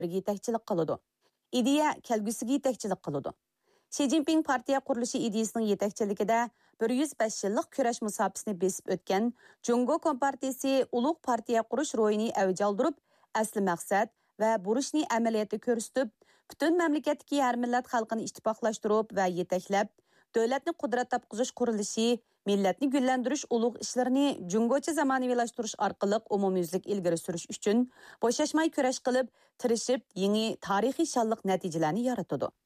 yetakchilik qiladi. İdeya kelgusiga yetakchilik qiladi. Xi Jinping partiya qurilishi ideyasining yetakchiligida 105 yillik kurash musofasini besib o'tgan Jungo Kompartiyasi ulug' partiya qurish ro'yini avj oldirib, asli maqsad va burishni amaliyotda ko'rsatib, butun mamlakatdagi har millat xalqini ittifoqlashtirib va yetaklab, davlatni qudrat topqizish qurilishi, millatni gullantirish ulug' ishlarini jungocha zamonaviylashtirish orqali umumyuzlik ilgari surish uchun bo'shashmay kurash qilib, tirishib, yangi tarixiy shonliq natijalarni yaratadi.